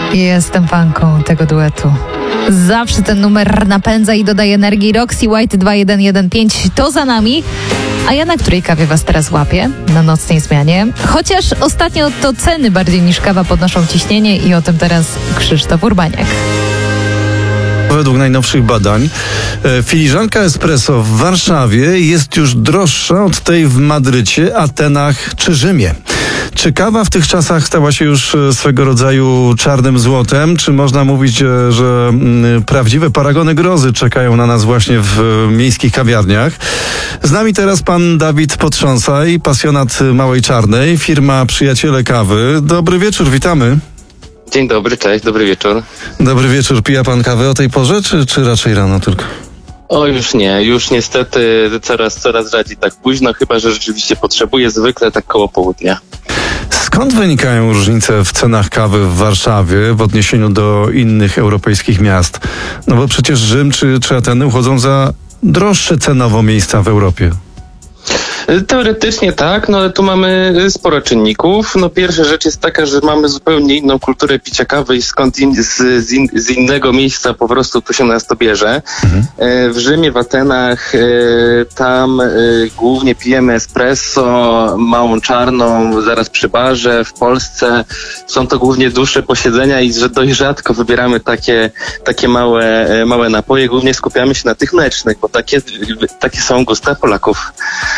Jestem fanką tego duetu. Zawsze ten numer napędza i dodaje energii. Roxy White 2115 to za nami. A ja na której kawie was teraz łapię? Na nocnej zmianie. Chociaż ostatnio to ceny bardziej niż kawa podnoszą ciśnienie i o tym teraz Krzysztof Urbaniak. Według najnowszych badań filiżanka espresso w Warszawie jest już droższa od tej w Madrycie, Atenach czy Rzymie. Czy kawa w tych czasach stała się już swego rodzaju czarnym złotem? Czy można mówić, że prawdziwe paragony grozy czekają na nas właśnie w miejskich kawiarniach? Z nami teraz pan Dawid Potrząsaj, pasjonat Małej Czarnej, firma Przyjaciele Kawy. Dobry wieczór, witamy. Dzień dobry, cześć, dobry wieczór. Dobry wieczór. Pija pan kawę o tej porze, czy raczej rano tylko? O, już nie. Już niestety coraz rzadziej tak późno, chyba że rzeczywiście potrzebuję zwykle tak koło południa. Skąd wynikają różnice w cenach kawy w Warszawie w odniesieniu do innych europejskich miast? No bo przecież Rzym czy Ateny uchodzą za droższe cenowo miejsca w Europie. Teoretycznie tak, no ale tu mamy sporo czynników. No pierwsza rzecz jest taka, że mamy zupełnie inną kulturę picia kawy i z innego miejsca po prostu tu się nas to bierze. W Rzymie, w Atenach, tam głównie pijemy espresso, małą czarną, zaraz przy barze. W Polsce są to głównie dłuższe posiedzenia i że dość rzadko wybieramy takie małe napoje. Głównie skupiamy się na tych mlecznych, bo takie są gusta Polaków.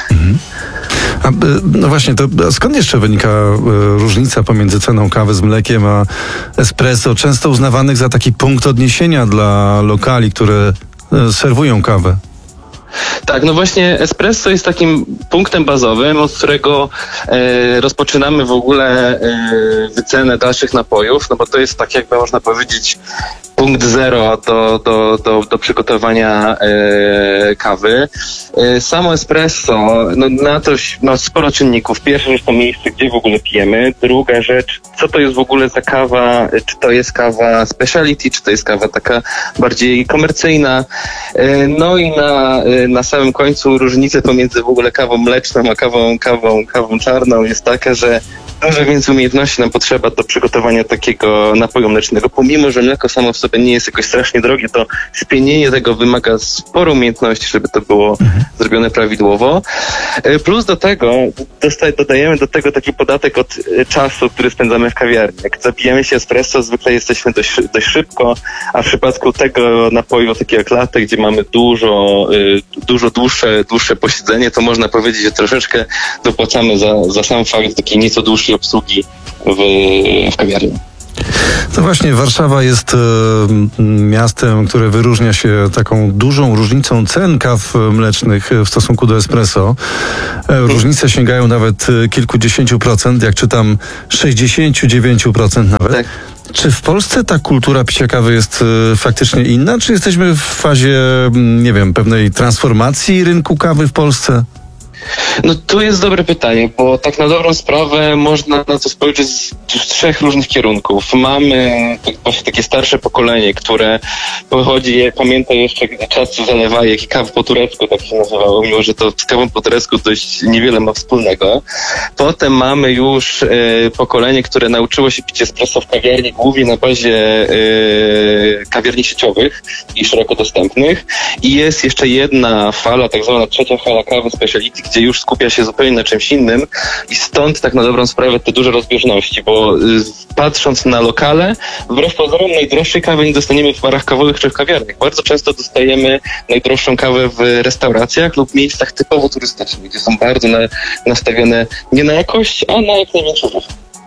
No właśnie, to skąd jeszcze wynika różnica pomiędzy ceną kawy z mlekiem a espresso, często uznawanych za taki punkt odniesienia dla lokali, które serwują kawę? Tak, no właśnie espresso jest takim punktem bazowym, od którego rozpoczynamy w ogóle wycenę dalszych napojów, no bo to jest tak jakby można powiedzieć punkt zero do przygotowania kawy. Samo espresso, no na to sporo czynników. Pierwsza rzecz to miejsce, gdzie w ogóle pijemy. Druga rzecz, co to jest w ogóle za kawa, czy to jest kawa speciality, czy to jest kawa taka bardziej komercyjna. No i na samym końcu różnica pomiędzy w ogóle kawą mleczną a kawą czarną jest taka, że dużo więcej umiejętności nam potrzeba do przygotowania takiego napoju mlecznego. Pomimo, że mleko samo w sobie nie jest jakoś strasznie drogie, to spienienie tego wymaga sporo umiejętności, żeby to było zrobione prawidłowo. Plus do tego dodajemy do tego taki podatek od czasu, który spędzamy w kawiarni. Jak zabijemy się espresso, zwykle jesteśmy dość szybko, a w przypadku tego napoju, takiego jak latte, gdzie mamy dużo dłuższe posiedzenie, to można powiedzieć, że troszeczkę dopłacamy za sam fakt takiej nieco dłuższej obsługi w kawiarni. No właśnie, Warszawa jest miastem, które wyróżnia się taką dużą różnicą cen kaw mlecznych w stosunku do espresso. Różnice sięgają nawet kilkudziesięciu procent, jak czytam 69% nawet. Tak. Czy w Polsce ta kultura picia kawy jest faktycznie inna, czy jesteśmy w fazie, nie wiem, pewnej transformacji rynku kawy w Polsce? No tu jest dobre pytanie, bo tak na dobrą sprawę można na to spojrzeć z trzech różnych kierunków. Mamy właśnie takie starsze pokolenie, które pamięta jeszcze czasy zalewajek i kaw po turecku, tak się nazywało, mimo że to z kawą po turecku dość niewiele ma wspólnego. Potem mamy już pokolenie, które nauczyło się pić espresso w kawiarni, głównie na bazie kawiarni sieciowych i szeroko dostępnych. I jest jeszcze jedna fala, tak zwana trzecia fala kawy speciality, gdzie już skupia się zupełnie na czymś innym i stąd tak na dobrą sprawę te duże rozbieżności, bo patrząc na lokale, wbrew pozorom najdroższej kawy nie dostaniemy w barach kawowych czy w kawiarniach. Bardzo często dostajemy najdroższą kawę w restauracjach lub miejscach typowo turystycznych, gdzie są bardzo nastawione nie na jakość, a na jak największą rzecz.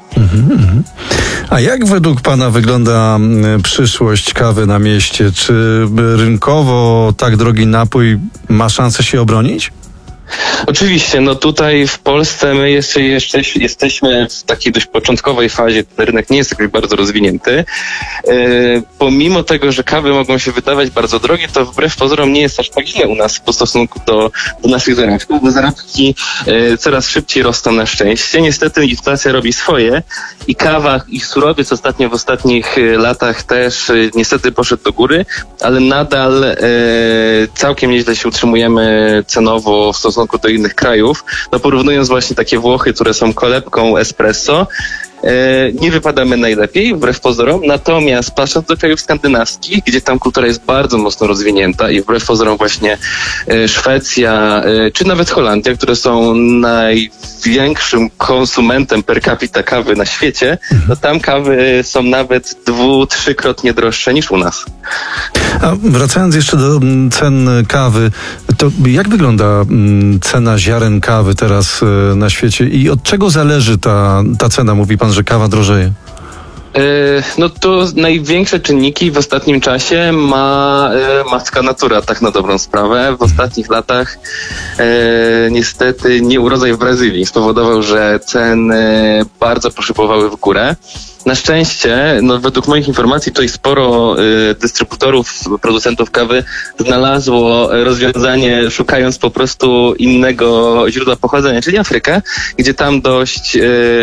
A jak według pana wygląda przyszłość kawy na mieście? Czy rynkowo tak drogi napój ma szansę się obronić? Oczywiście, no tutaj w Polsce my jeszcze jesteśmy w takiej dość początkowej fazie, ten rynek nie jest jakoś bardzo rozwinięty. Pomimo tego, że kawy mogą się wydawać bardzo drogie, to wbrew pozorom nie jest aż tak źle u nas w stosunku do naszych zarobków, bo zarobki coraz szybciej rosną na szczęście. Niestety inflacja robi swoje i kawa i surowiec w ostatnich latach też niestety poszedł do góry, ale nadal całkiem nieźle się utrzymujemy cenowo w stosunku do innych krajów. No porównując właśnie takie Włochy, które są kolebką espresso, nie wypadamy najlepiej, wbrew pozorom. Natomiast patrząc do krajów skandynawskich, gdzie tam kultura jest bardzo mocno rozwinięta i wbrew pozorom właśnie Szwecja, czy nawet Holandia, które są największym konsumentem per capita kawy na świecie, to tam kawy są nawet 2-3-krotnie droższe niż u nas. A wracając jeszcze do cen kawy, to jak wygląda cena ziaren kawy teraz na świecie i od czego zależy ta cena? Mówi pan, że kawa drożeje. No to największe czynniki w ostatnim czasie ma matka natura, tak na dobrą sprawę. W ostatnich latach niestety nieurodzaj w Brazylii spowodował, że ceny bardzo poszybowały w górę. Na szczęście, no według moich informacji, tutaj sporo dystrybutorów, producentów kawy znalazło rozwiązanie, szukając po prostu innego źródła pochodzenia, czyli Afrykę, gdzie tam dość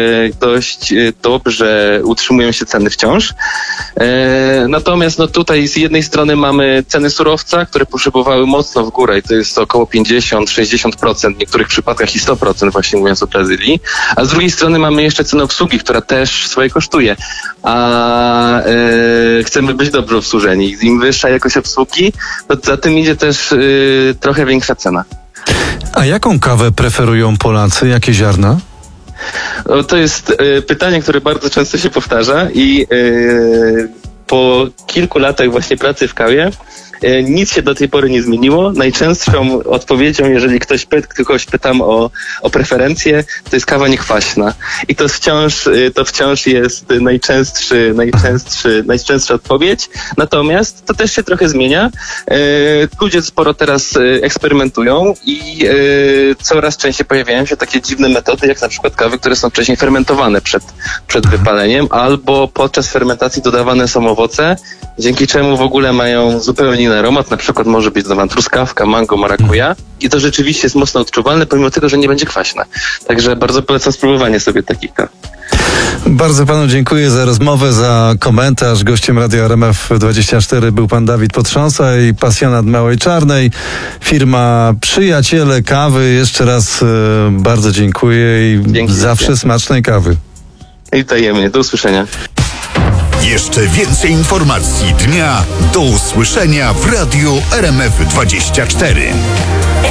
dobrze utrzymują się ceny wciąż. Natomiast no tutaj z jednej strony mamy ceny surowca, które poszybowały mocno w górę i to jest około 50-60%, w niektórych przypadkach i 100%, właśnie mówiąc o Brazylii, a z drugiej strony mamy jeszcze cenę obsługi, która też swoje kosztuje. A chcemy być dobrze obsłużeni. Im wyższa jakość obsługi, to za tym idzie też trochę większa cena. A jaką kawę preferują Polacy? Jakie ziarna? To jest pytanie, które bardzo często się powtarza i po kilku latach właśnie pracy w kawie nic się do tej pory nie zmieniło. Najczęstszą odpowiedzią, jeżeli kogoś pytam o preferencje, to jest kawa niekwaśna. I to wciąż jest najczęstsza odpowiedź. Natomiast to też się trochę zmienia. Ludzie sporo teraz eksperymentują i coraz częściej pojawiają się takie dziwne metody, jak na przykład kawy, które są wcześniej fermentowane przed wypaleniem, albo podczas fermentacji dodawane są owoce, dzięki czemu w ogóle mają zupełnie inny aromat, na przykład może być dodawana truskawka, mango, marakuja i to rzeczywiście jest mocno odczuwalne, pomimo tego, że nie będzie kwaśne. Także bardzo polecam spróbowanie sobie takich kaw. Bardzo panu dziękuję za rozmowę, za komentarz. Gościem Radia RMF24 był pan Dawid Potrząsa i pasjonat Małej Czarnej. Firma Przyjaciele Kawy. Jeszcze raz bardzo dziękuję i Dzięki. zawsze smacznej kawy. I dajemy. Do usłyszenia. Jeszcze więcej informacji dnia do usłyszenia w Radiu RMF24.